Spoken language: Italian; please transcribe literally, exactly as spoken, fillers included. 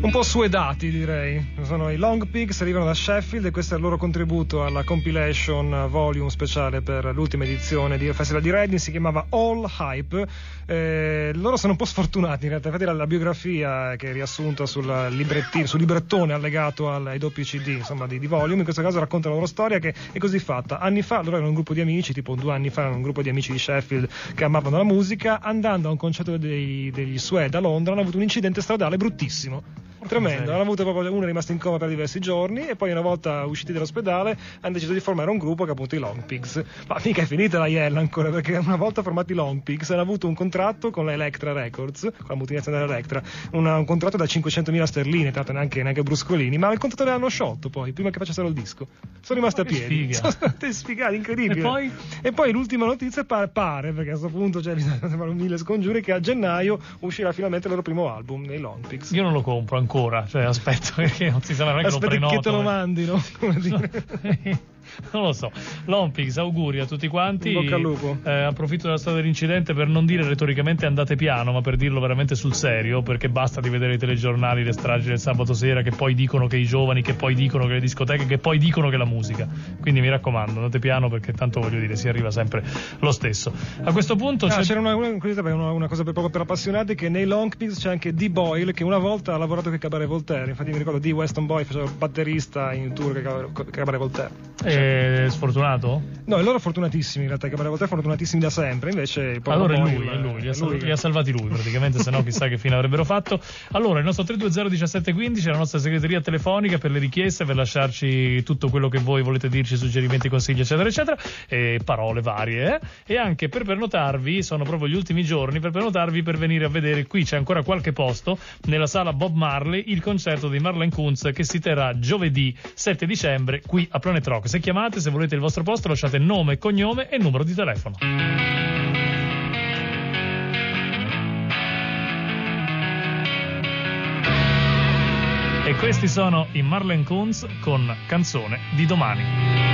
Un po' suedati, direi. Sono i Long Pigs, arrivano da Sheffield e questo è il loro contributo alla compilation volume speciale per l'ultima edizione del Festival di Reading, si chiamava All Hype. Eh, loro sono un po' sfortunati in realtà, infatti la, la biografia che è riassunta sul librettino, sul librettone allegato al, ai doppi C D, insomma, di, di volume, in questo caso racconta la loro storia che è così fatta. Anni fa, loro erano un gruppo di amici, tipo due anni fa erano un gruppo di amici di Sheffield che amavano la musica, andando a un concerto dei, degli Suede a Londra hanno avuto un incidente stradale bruttissimo. Tremendo, hanno avuto proprio uno è rimasto in coma per diversi giorni e poi una volta usciti dall'ospedale hanno deciso di formare un gruppo che è appunto i Long Pigs. Ma mica è finita la Iella ancora, perché una volta formati i Long Pigs hanno avuto un contratto con la Elektra Records, con la multinazionale Elektra, una, un contratto da cinquecentomila sterline, tanto neanche, neanche bruscolini, ma il contratto l'hanno sciolto poi, prima che facessero il disco. Sono rimasti a piedi. Sfiga. Sono stati sfigati, incredibile. E poi? E poi l'ultima notizia pare, pare perché a questo punto cioè, bisogna fare mille scongiuri, che a gennaio uscirà finalmente il loro primo album, nei Long Pigs. Io non lo compro ancora, cioè aspetto perché non si sa mai che lo prenoto. Aspetta che te lo mandino, come dire. Non lo so. Long Pigs, auguri a tutti quanti. In bocca al lupo. Eh, approfitto della storia dell'incidente per non dire retoricamente andate piano, ma per dirlo veramente sul serio, perché basta di vedere i telegiornali, le stragi del sabato sera, che poi dicono che i giovani, che poi dicono che le discoteche, che poi dicono che la musica. Quindi mi raccomando, andate piano, perché tanto voglio dire si arriva sempre lo stesso. A questo punto ah, c'è... c'era una, una, una, una cosa per, proprio per appassionati, che nei Long Pigs c'è anche Dee Boyle, che una volta ha lavorato con Cabaret Voltaire. Infatti mi ricordo di Weston Boy faceva il batterista in tour con Cabaret Voltaire. Eh, sfortunato? No, loro fortunatissimi in realtà, Cabaret Voltaire fortunatissimi da sempre, invece il allora è lui, Boyle, è lui, li ha, lui. li ha salvati lui praticamente, se no chissà che fine avrebbero fatto. Allora il nostro tre due zero uno sette uno cinque è la nostra segreteria telefonica per le richieste, per lasciarci tutto quello che voi volete dirci, suggerimenti, consigli eccetera eccetera, e parole varie, eh? E anche per prenotarvi, sono proprio gli ultimi giorni per prenotarvi per venire a vedere, qui c'è ancora qualche posto nella sala Bob Marley, il concerto di Marlene Kunz che si terrà giovedì sette dicembre qui a Planet Rock. Se chiamate, se volete il vostro posto, lasciate nome, cognome e numero di telefono. E questi sono i Marlene Kunz con Canzone di domani.